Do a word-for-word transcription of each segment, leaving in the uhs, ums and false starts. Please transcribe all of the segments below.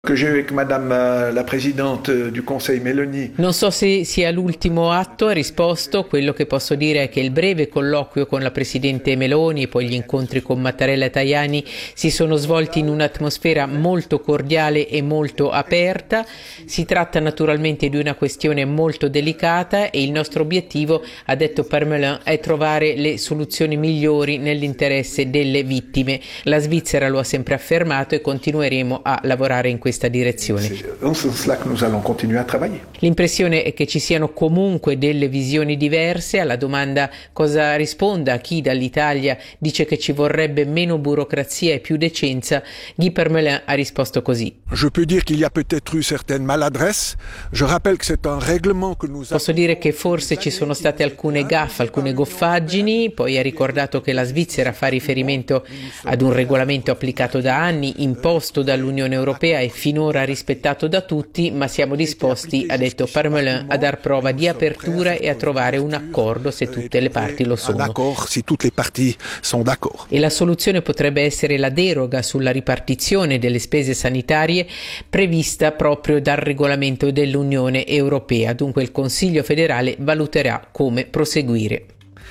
que j'ai eu avec Madame la Présidente du Conseil Meloni. Non so se sia l'ultimo atto, ha risposto. Quello che posso dire è che il breve colloquio con la Presidente Meloni e poi gli incontri con Mattarella e Tajani si sono svolti in un'atmosfera molto cordiale e molto aperta. Si tratta naturalmente di una questione molto delicata e il nostro obiettivo, ha detto Parmelin, è trovare le soluzioni migliori nell'interesse delle vittime. La Svizzera lo ha sempre affermato e continueremo a lavorare in questa questa direzione. L'impressione è che ci siano comunque delle visioni diverse. Alla domanda cosa risponda a chi dall'Italia dice che ci vorrebbe meno burocrazia e più decenza, Guy Parmelin ha risposto così. Je peux dire qu'il y a peut-être eu certaines maladresses. Je rappelle que c'est un règlement que nous Posso dire che forse ci sono state alcune gaffe, alcune goffaggini. Poi ha ricordato che la Svizzera fa riferimento ad un regolamento applicato da anni, imposto dall'Unione Europea e finora rispettato da tutti, ma siamo disposti, ha detto Parmelin, a dar prova di apertura e a trovare un accordo se tutte le parti lo sono. E la soluzione potrebbe essere la deroga sulla ripartizione delle spese sanitarie prevista proprio dal regolamento dell'Unione Europea. Dunque il Consiglio federale valuterà come proseguire.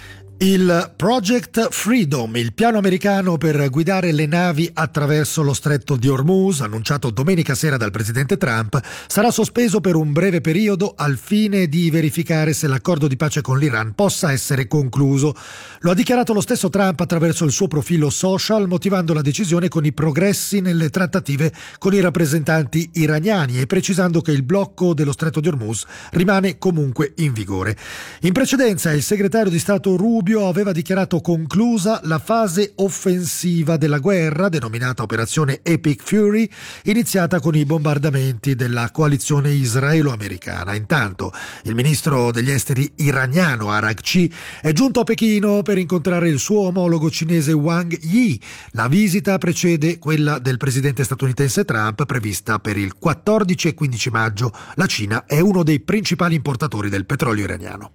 Il Project Freedom, il piano americano per guidare le navi attraverso lo stretto di Hormuz, annunciato domenica sera dal presidente Trump, sarà sospeso per un breve periodo al fine di verificare se l'accordo di pace con l'Iran possa essere concluso. Lo ha dichiarato lo stesso Trump attraverso il suo profilo social, motivando la decisione con i progressi nelle trattative con i rappresentanti iraniani e precisando che il blocco dello stretto di Hormuz rimane comunque in vigore. In precedenza il segretario di Stato Rubio aveva dichiarato conclusa la fase offensiva della guerra, denominata Operazione Epic Fury, iniziata con i bombardamenti della coalizione israelo-americana. Intanto il ministro degli esteri iraniano Araghchi è giunto a Pechino per incontrare il suo omologo cinese Wang Yi. La visita precede quella del presidente statunitense Trump, prevista per il quattordici e quindici maggio. La Cina è uno dei principali importatori del petrolio iraniano.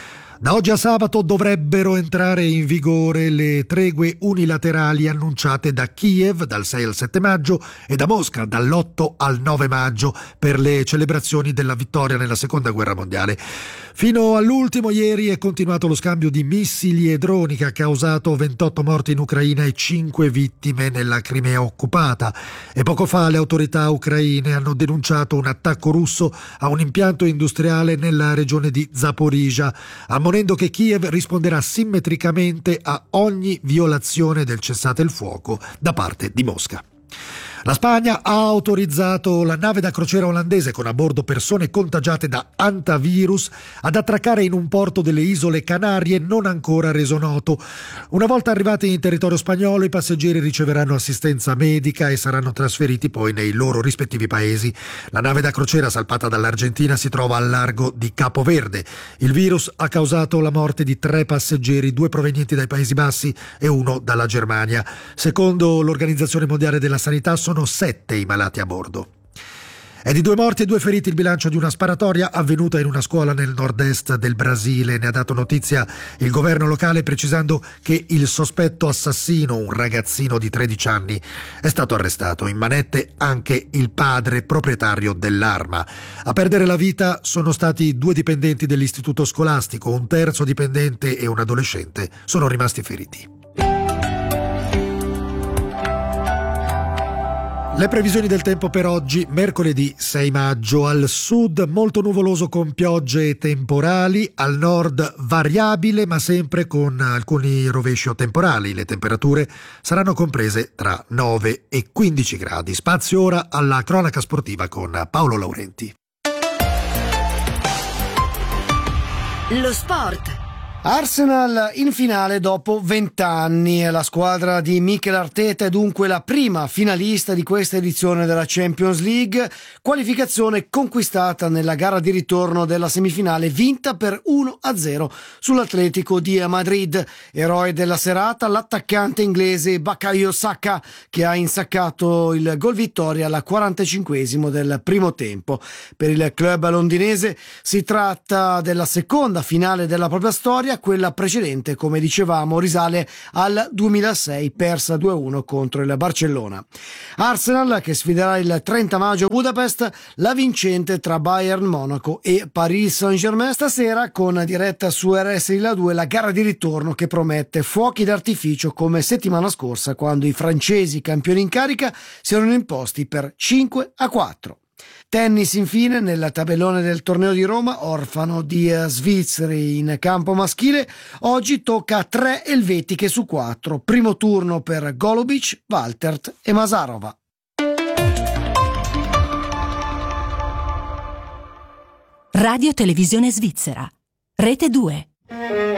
Da oggi a sabato dovrebbero entrare in vigore le tregue unilaterali annunciate da Kiev dal sei al sette maggio e da Mosca dall'otto al nove maggio per le celebrazioni della vittoria nella Seconda Guerra Mondiale. Fino all'ultimo ieri è continuato lo scambio di missili e droni che ha causato ventotto morti in Ucraina e cinque vittime nella Crimea occupata. E poco fa le autorità ucraine hanno denunciato un attacco russo a un impianto industriale nella regione di Zaporizhzhia, ammonendo che Kiev risponderà simmetricamente a ogni violazione del cessate il fuoco da parte di Mosca. La Spagna ha autorizzato la nave da crociera olandese con a bordo persone contagiate da antivirus ad attraccare in un porto delle isole Canarie non ancora reso noto. Una volta arrivati in territorio spagnolo, i passeggeri riceveranno assistenza medica e saranno trasferiti poi nei loro rispettivi paesi. La nave da crociera salpata dall'Argentina si trova al largo di Capo Verde. Il virus ha causato la morte di tre passeggeri, due provenienti dai Paesi Bassi e uno dalla Germania. Secondo l'Organizzazione Mondiale della Sanità sono sette i malati a bordo. È di due morti e due feriti il bilancio di una sparatoria avvenuta in una scuola nel nord-est del Brasile. Ne ha dato notizia il governo locale, precisando che il sospetto assassino, un ragazzino di tredici anni, è stato arrestato. In manette anche il padre proprietario dell'arma. A perdere la vita sono stati due dipendenti dell'istituto scolastico, un terzo dipendente e un adolescente sono rimasti feriti. Le previsioni del tempo per oggi: mercoledì sei maggio, al sud molto nuvoloso con piogge e temporali, al nord variabile ma sempre con alcuni rovesci o temporali. Le temperature saranno comprese tra nove e quindici gradi. Spazio ora alla cronaca sportiva con Paolo Laurenti. Lo sport. Arsenal in finale dopo vent'anni e la squadra di Mikel Arteta è dunque la prima finalista di questa edizione della Champions League, qualificazione conquistata nella gara di ritorno della semifinale vinta per uno a zero sull'Atletico di Madrid. Eroe della serata l'attaccante inglese Bukayo Saka, che ha insaccato il gol vittoria al quarantacinquesimo del primo tempo. Per il club londinese si tratta della seconda finale della propria storia, vittoria, quella precedente, come dicevamo, risale al duemilasei, persa due a uno contro il Barcellona. Arsenal che sfiderà il trenta maggio a Budapest la vincente tra Bayern Monaco e Paris Saint-Germain. Stasera con diretta su R S I La due la gara di ritorno che promette fuochi d'artificio come settimana scorsa, quando i francesi campioni in carica si erano imposti per cinque a quattro. Tennis infine, nel tabellone del torneo di Roma, orfano di svizzeri in campo maschile, oggi tocca a tre elvetiche su quattro. Primo turno per Golubic, Waltert e Masarova. Radio Televisione Svizzera, Rete due.